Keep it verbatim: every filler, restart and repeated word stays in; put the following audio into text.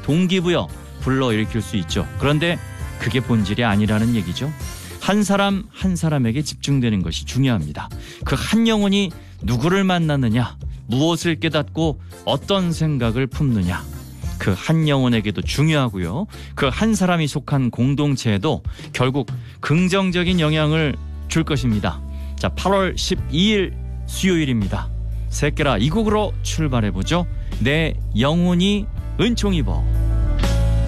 동기부여 불러일으킬 수 있죠. 그런데 그게 본질이 아니라는 얘기죠. 한 사람 한 사람에게 집중되는 것이 중요합니다. 그 한 영혼이 누구를 만났느냐, 무엇을 깨닫고 어떤 생각을 품느냐, 그 한 영혼에게도 중요하고요. 그 한 사람이 속한 공동체에도 결국 긍정적인 영향을 줄 것입니다. 자, 팔월 십이일 수요일입니다. 새끼라 이 곡으로 출발해보죠. 내 영혼이 은총 입어.